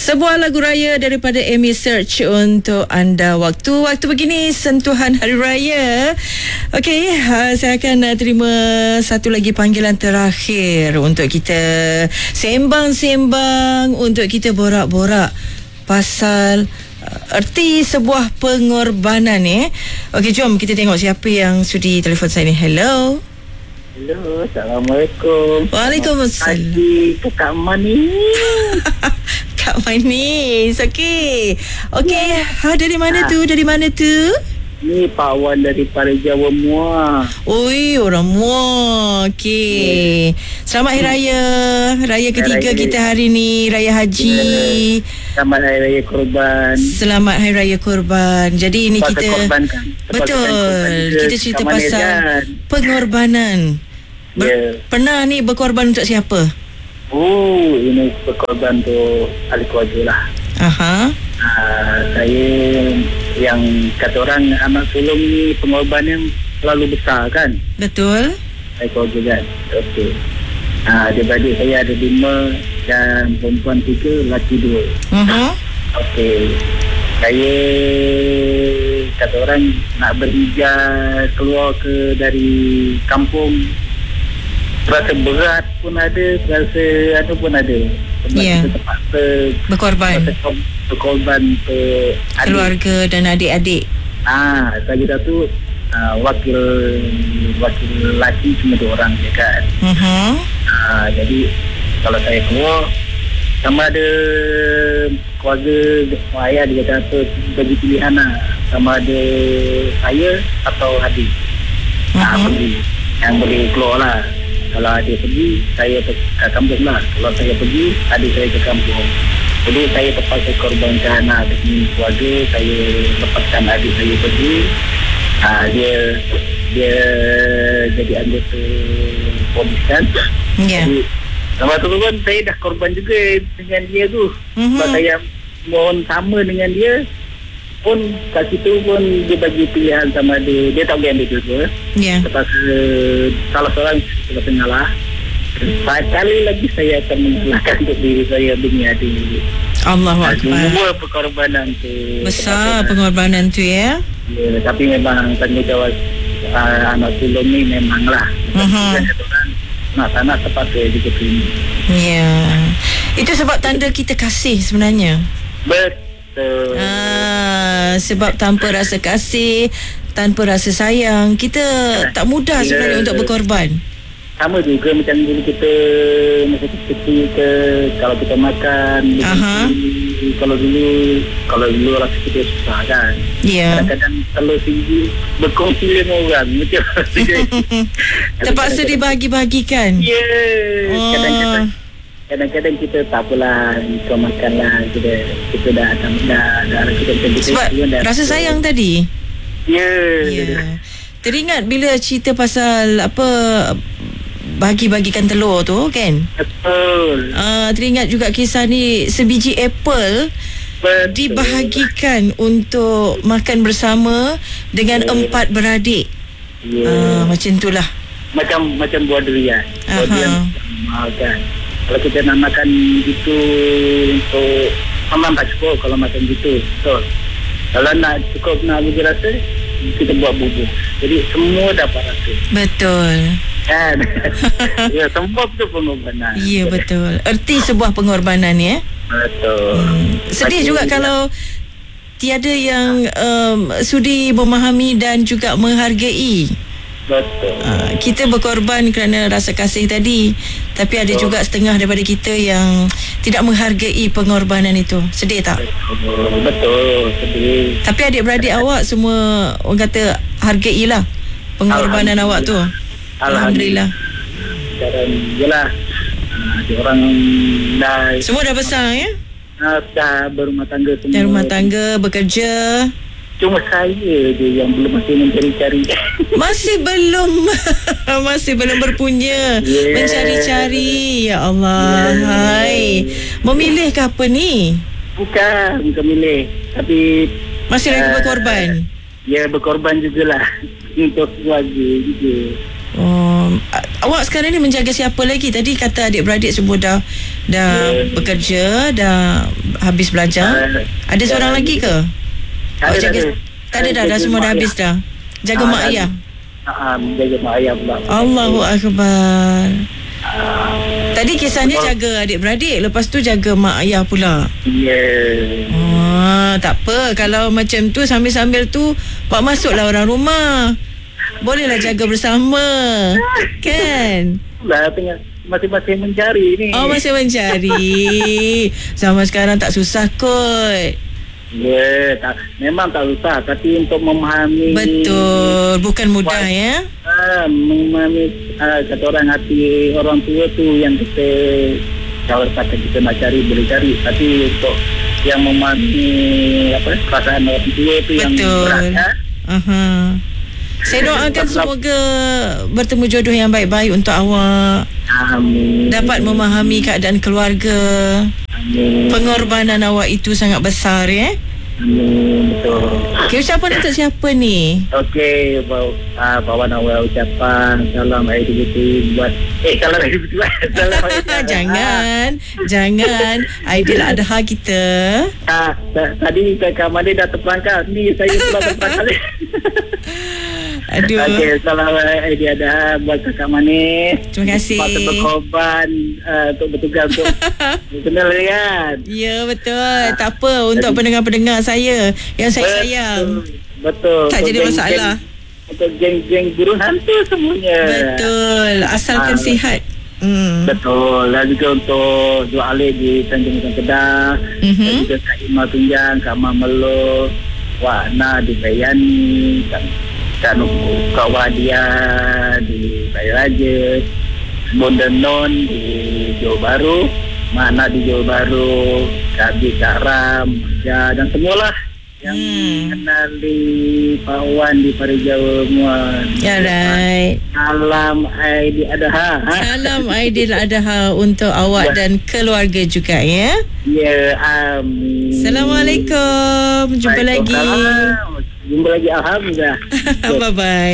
Sebuah lagu raya daripada Amy Search untuk anda. Waktu begini sentuhan hari raya. Okey, saya akan terima satu lagi panggilan terakhir untuk kita sembang-sembang, untuk kita borak-borak pasal erti sebuah pengorbanan. Okey, jom kita tengok siapa yang sudi telefon saya ni. Hello. Hello, Assalamualaikum. Waalaikumsalam. Pagi, Kak Manis. Kak Manis, okey. Okey, dari mana tu? Dari mana tu? Ni Pak Wan daripada Jawa Muar. Oi, orang Muar. Okey. Selamat Hari Raya. Raya ketiga Raya. kita hari ni, Raya Haji. Selamat Hari Raya Korban. Selamat Hari Raya Korban. Jadi ini Pasal kita korban kan? betul. Korban juga. Kita cerita Kak Manis pasal kan? pengorbanan. Ya. Pernah ni berkorban untuk siapa? Ini berkorban untuk ahli keluarga lah. Aha. Saya yang kata orang anak sulung ni pengorban yang terlalu besar kan. Betul. Saya keluarga kan. Okey. Adik-adik saya ada 5 dan perempuan 3, lelaki 2. Okey. Saya kata orang nak berhijrah keluar dari kampung, terasa berat pun ada, terasa ada pun ada. Sebab Ya. kita terpaksa berkorban ke Keluarga dan adik-adik. Lagi satu wakil lelaki cuma 2 orang je kan. Jadi kalau saya keluar, sama ada keluarga ayah dia kata apa, bagi pilihan lah, sama ada saya atau adik pergi, yang boleh keluar lah. Kalau adik pergi, saya ke kampung lah. Kalau saya pergi, adik saya ke kampung. Jadi saya terpaksa korbankan demi keluarga. Saya lepaskan adik saya pergi. Dia jadi anggota polis kan. Ya. Jadi lepas tu kan saya dah korban juga dengan dia tu. Sebab saya mohon sama dengan dia pun, kat situ pun dia bagi pilihan sama dia tak boleh ambil juga. Ya. Terpaksa salah seorang tengah lah. Sekali lagi saya akan mengelakkan untuk diri saya demi adik. Allahu Akbar. Semua pengorbanan tu Besar pengorbanan tu ya. Ya, tapi memang tanggungjawab anak sulung ni memanglah. Dan kata orang nak terpaksa juga terima. Ya. Itu sebab tanda kita kasih sebenarnya. Betul. Sebab tanpa rasa kasih, tanpa rasa sayang, kita tak mudah sebenarnya untuk berkorban. Sama juga macam dulu kita masa kecil ke, kalau kita makan kalau dulu rasa kita susah kan. Ya. Kadang-kadang telur tinggi berkongsi dengan orang macam terpaksa dibagi-bagikan. ya. Kadang-kadang kita tak apalah, kau makan lah, kita dah kita Sebab rasa sayang tadi. ya. Teringat bila cerita pasal bagi-bagikan telur tu kan. Betul. Teringat juga kisah ni, sebiji apple dibahagikan untuk makan bersama dengan 4 beradik. Macam itulah. Macam buah durian. Buah durian mahal kan. Kalau kita nak makan gitu untuk memang tak cukup kalau makan gitu. So, kalau nak cukup nak bagi rasa, kita buat bubur. Jadi semua dapat rasa. Betul. Kan? Ya, semua tu pengorbanan. Ya, betul. Erti sebuah pengorbanan ya. Betul. Sedih juga kalau tiada yang sudi memahami dan juga menghargai. Betul. Kita berkorban kerana rasa kasih tadi, tapi ada juga setengah daripada kita yang tidak menghargai pengorbanan itu. Sedih tak? Betul. Sedih. Tapi adik-beradik awak semua orang kata hargailah pengorbanan awak tu. Alhamdulillah. Dan yelah, orang dah Semua dah besar ya? dah berumah tangga semua. Dah rumah tangga, bekerja. Cuma saya je yang belum masih mencari-cari. Masih belum berpunya. Mencari-cari. Ya Allah. Hai. Memilih ke apa ni? Bukan milih. Tapi Masih lagi berkorban. ya, berkorban jugalah untuk keluarga juga. Awak sekarang ni menjaga siapa lagi? Tadi kata adik-beradik semua dah bekerja, dah habis belajar. Ada seorang lagi ke? Awak jaga? Tak ada dah semua dah habis dah. Jaga mak ayah. Jaga mak ayah pula. Allahu Akbar. Tadi kisahnya jaga adik-beradik, lepas tu jaga mak ayah pula. Tak apa. Kalau macam tu sambil-sambil tu Pak masuklah orang rumah. Bolehlah jaga bersama. Kan? Tengah masing-masing mencari ni. Oh, masih mencari. Zaman sekarang tak susah kot. Memang tak susah, tapi untuk memahami. Betul, bukan mudah ya. Memahami kata orang, hati orang tua tu yang kita, kalau kata kita nak cari boleh cari, tapi untuk yang memahami perasaan orang tua tu yang berat. Saya doakan semoga bertemu jodoh yang baik-baik untuk awak. Amin. Dapat memahami keadaan keluarga. Amin. Pengorbanan awak itu sangat besar ya. Amin. Betul. Okay, ucapan untuk siapa ni? Okey, bawa awal ucapan salam Aidilfitri buat salam Aidilfitri. Jangan Aidiladha kita. Tadi Kak Madi dah terperangkap. Ni saya pula terperangkap. Aduh. Okey, salam Aidiladha buat Kak Mani. Terima kasih. Patut berkorban untuk bertugas untuk kenal kan. Ya, betul. Tak apa, untuk pendengar-pendengar saya yang saya sayang. Betul. Tak jadi masalah. Untuk geng-geng guru hantu semuanya. Betul. Asalkan sihat. Betul. Dan juga untuk Dua Alif di Tanjung Kedah. Dan juga Kak Ima Tunjang, Kak Mamelo, Wak Na di Bayani, Kak Wadia di Bayi Raja, Bunda Non di Johor Bahru, Mana di Johor Bahru, Kak Bi, Kak Ram, dan semualah yang kenali Pak Wan di Parijau semua. Ya, right. Salam Aidiladha. Salam Aidiladha untuk awak dan keluarga juga ya. Ya, amin. Assalamualaikum. Jumpa lagi. Jumpa lagi, alhamdulillah. Bye-bye.